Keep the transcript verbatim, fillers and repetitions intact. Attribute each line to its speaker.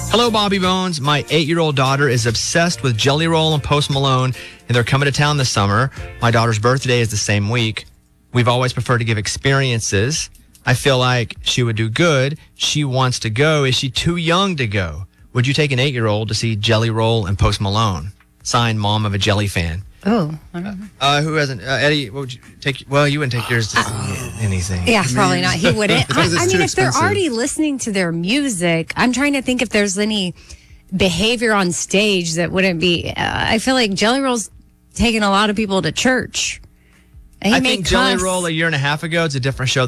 Speaker 1: Hello, Bobby Bones. My eight-year-old daughter is obsessed with Jelly Roll and Post Malone, and they're coming to town this summer. My daughter's birthday is the same week. We've always preferred to give experiences. I feel like she would do good. She wants to go. Is she too young to go? Would you take an eight-year-old to see Jelly Roll and Post Malone? Signed, Mom of a Jelly fan.
Speaker 2: Oh, I don't know.
Speaker 1: Uh, who hasn't? Uh, Eddie, what would you take? Well, you wouldn't take yours to see anything.
Speaker 2: Yeah, probably not. He wouldn't. I,
Speaker 3: Because it's
Speaker 2: I
Speaker 3: too
Speaker 2: mean, if they're
Speaker 3: expensive.
Speaker 2: already listening to their music, I'm trying to think if there's any behavior on stage that wouldn't be. Uh, I feel like Jelly Roll's taking a lot of people to church. He
Speaker 1: I
Speaker 2: may
Speaker 1: think Jelly
Speaker 2: cuss.
Speaker 1: Roll a year and a half ago, it's a different show